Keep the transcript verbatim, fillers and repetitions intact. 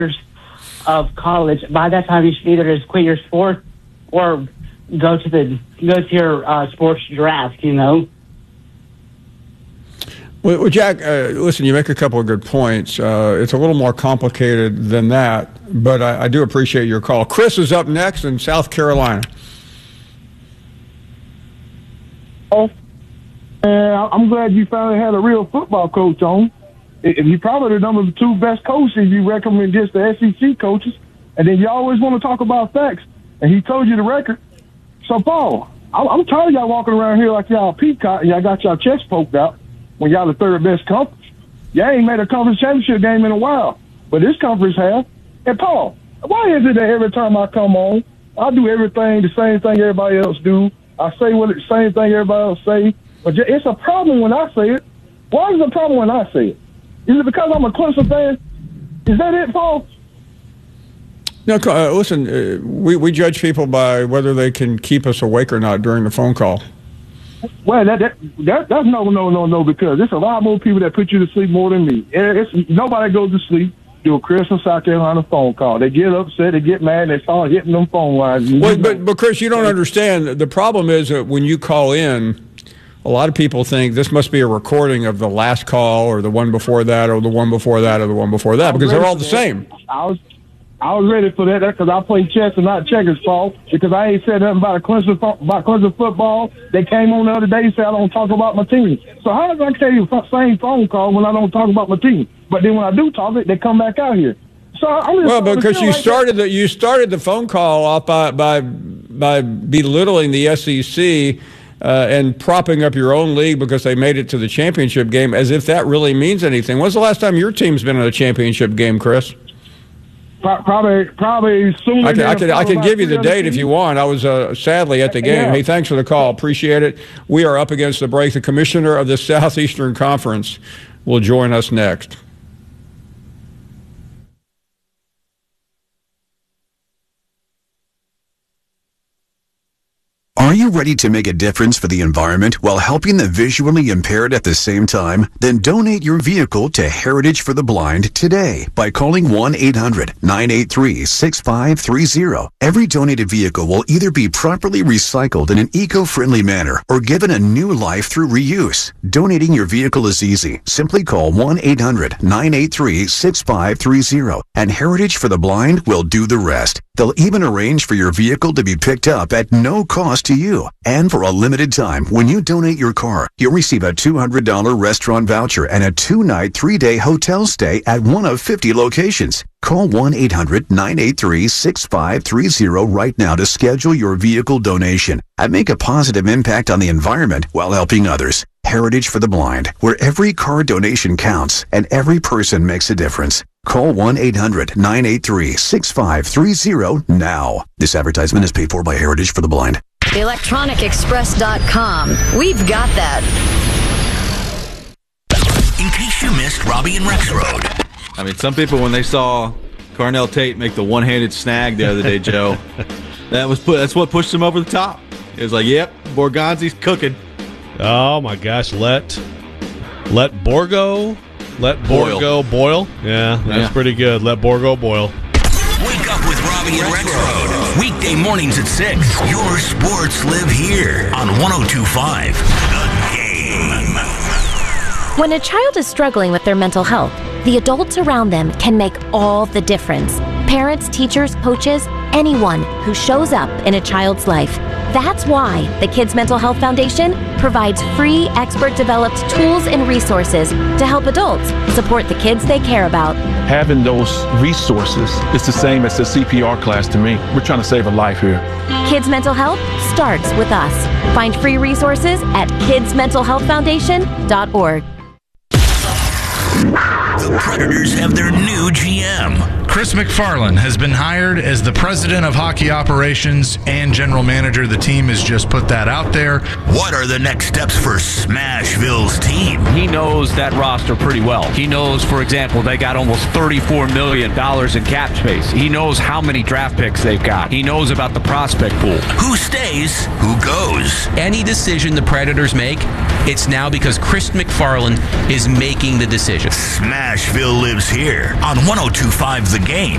of college. By that time, you should either just quit your sport or go to the go to your uh, sports draft. You know. Well, well Jack, uh, listen, you make a couple of good points. Uh, it's a little more complicated than that, but I, I do appreciate your call. Chris is up next in South Carolina. Oh, uh, I'm glad you finally had a real football coach on. If you probably the number two best coaches you recommend against the S E C coaches, and then you always want to talk about facts, and he told you the record. So, Paul, I'm tired of y'all walking around here like y'all peacock and y'all got y'all chest poked out when y'all the third best conference. Y'all ain't made a conference championship game in a while, but this conference has. And, Paul, why is it that every time I come on, I do everything the same thing everybody else do? I say what the same thing everybody else say, but it's a problem when I say it. Why is it a problem when I say it? Is it because I'm a Clemson fan? Is that it, Paul? No, uh, listen, uh, we, we judge people by whether they can keep us awake or not during the phone call. Well, that, that, that that's no, no, no, no, because there's a lot more people that put you to sleep more than me. It's, nobody goes to sleep do a Chris from South Carolina phone call. They get upset, they get mad, and they start hitting them phone lines. Well, but, but, Chris, you don't understand. The problem is that when you call in, a lot of people think this must be a recording of the last call or the one before that or the one before that or the one before that because they're all the same. I was I was ready for that because I play chess and not checkers, Paul, because I ain't said nothing about a Clemson, about Clemson football. They came on the other day and said I don't talk about my team. So how does I tell you the same phone call when I don't talk about my team? But then when I do talk it, they come back out here. So I'm just well, because you like started that. the you started the phone call off by by by belittling the S E C. Uh, and propping up your own league because they made it to the championship game, as if that really means anything. When's the last time your team's been in a championship game, Chris? Probably, probably soon. I can, I can, I can give you the date if you want. I was uh, sadly at the game. Yeah. Hey, thanks for the call. Appreciate it. We are up against the break. The commissioner of the Southeastern Conference will join us next. Are you ready to make a difference for the environment while helping the visually impaired at the same time? Then donate your vehicle to Heritage for the Blind today by calling one eight hundred nine eight three six five three zero. Every donated vehicle will either be properly recycled in an eco-friendly manner or given a new life through reuse. Donating your vehicle is easy. Simply call one eight hundred nine eight three six five three zero and Heritage for the Blind will do the rest. They'll even arrange for your vehicle to be picked up at no cost to you. And for a limited time, when you donate your car, you'll receive a two hundred dollars restaurant voucher and a two-night, three-day hotel stay at one of fifty locations. Call one eight hundred nine eight three six five three zero right now to schedule your vehicle donation and make a positive impact on the environment while helping others. Heritage for the Blind, where every car donation counts and every person makes a difference. Call one eight hundred nine eight three six five three zero now. This advertisement is paid for by Heritage for the Blind. electronic express dot com. We've got that. In case you missed Robbie and Rex Road. I mean, some people, when they saw Carnell Tate make the one-handed snag the other day, Joe, that was put, that's what pushed him over the top. It was like, yep, Borgonzi's cooking. Oh, my gosh. Let let Borgo, let Boil. Borgo boil. Yeah, that's Yeah. pretty good. Let Borgo boil. Wake up with Robbie and Rex Road. Weekday mornings at six. Your sports live here on one oh two point five. The Game. When a child is struggling with their mental health, the adults around them can make all the difference. Parents, teachers, coaches, anyone who shows up in a child's life. That's why the Kids Mental Health Foundation provides free, expert-developed tools and resources to help adults support the kids they care about. Having those resources is the same as a C P R class to me. We're trying to save a life here. Kids Mental Health starts with us. Find free resources at kids mental health foundation dot org. The Predators have their new G M. Chris McFarland has been hired as the president of hockey operations and general manager. The team has just put that out there. What are the next steps for Smashville's team? He knows that roster pretty well. He knows, for example, they got almost thirty-four million dollars in cap space. He knows how many draft picks they've got. He knows about the prospect pool. Who stays? Who goes? Any decision the Predators make, it's now because Chris McFarland is making the decision. Smashville lives here on one oh two point five The game.